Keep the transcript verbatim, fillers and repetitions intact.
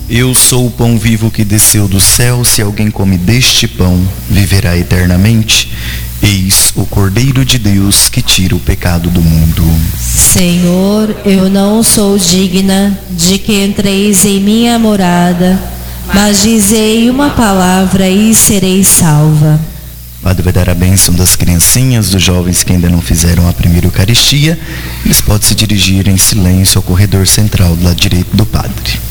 Eu sou o pão vivo que desceu do céu. Se alguém come deste pão, viverá eternamente. Eis o Cordeiro de Deus que tira o pecado do mundo. Senhor, eu não sou digna de que entreis em minha morada, mas dizei uma palavra e serei salva. Padre vai dar a bênção das criancinhas, dos jovens que ainda não fizeram a primeira Eucaristia. Eles podem se dirigir em silêncio ao corredor central do lado direito do padre.